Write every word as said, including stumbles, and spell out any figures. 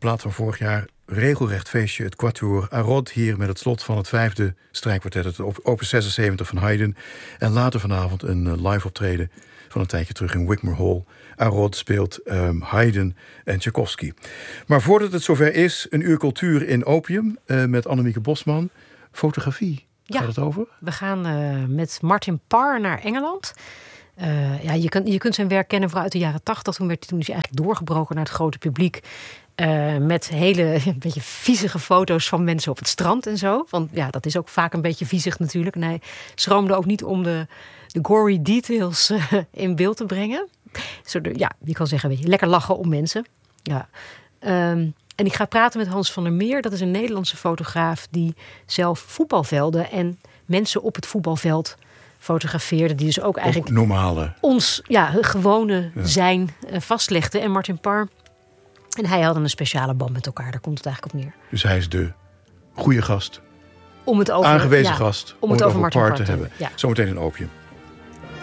plaat van vorig jaar. Regelrecht feestje, het Quatuor Arod hier met het slot van het vijfde strijkkwartet, het opus zesenzeventig van Haydn. En later vanavond een live optreden van een tijdje terug in Wigmore Hall. Arod speelt um, Haydn en Tchaikovsky. Maar voordat het zover is, een uur cultuur in Opium uh, met Annemieke Bosman. Fotografie, ja, gaat het over? We gaan uh, met Martin Parr naar Engeland. Uh, ja, je, kan, je kunt zijn werk kennen vooral uit de jaren tachtig. Toen, werd, toen is hij eigenlijk doorgebroken naar het grote publiek. Uh, met hele een beetje viezige foto's van mensen op het strand en zo. Want ja, dat is ook vaak een beetje viezig natuurlijk. En hij schroomde ook niet om de, de gory details uh, in beeld te brengen. Zo de, ja, je kan zeggen, weet je, lekker lachen om mensen. Ja. Um, en ik ga praten met Hans van der Meer. Dat is een Nederlandse fotograaf die zelf voetbalvelden en mensen op het voetbalveld fotografeerde. Die dus ook eigenlijk ook normale. ons ja, gewone ja. zijn uh, vastlegde. En Martin Parr en hij hadden een speciale band met elkaar. Daar komt het eigenlijk op neer. Dus hij is de goede gast. Om het over, aangewezen ja, gast. Om het, om over, het over Martin Parr te, te hebben. Ja. Zometeen in Opium.